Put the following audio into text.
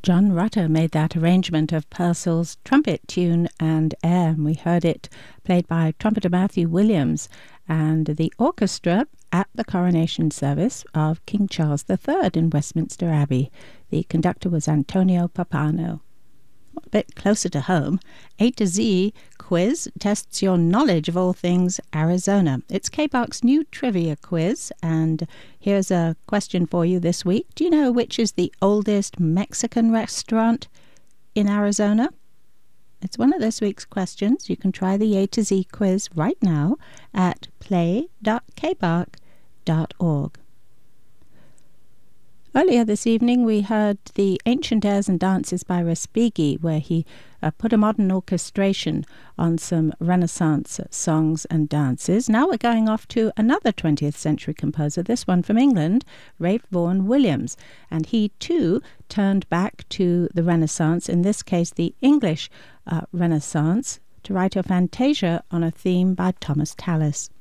John Rutter made that arrangement of Purcell's trumpet tune and air, and we heard it played by trumpeter Matthew Williams and the orchestra at the coronation service of King Charles III in Westminster Abbey. The conductor was Antonio Pappano. A bit closer to home, A to Z quiz tests your knowledge of all things Arizona. It's KBOK's new trivia quiz, and here's a question for you this week. Do you know which is the oldest Mexican restaurant in Arizona? It's one of this week's questions. You can try the A to Z quiz right now at play.kbok.org. Earlier this evening, we heard the Ancient Airs and Dances by Respighi, where he put a modern orchestration on some Renaissance songs and dances. Now we're going off to another 20th century composer, this one from England, Ralph Vaughan Williams. And he, too, turned back to the Renaissance, in this case the English Renaissance, to write a fantasia on a theme by Thomas Tallis.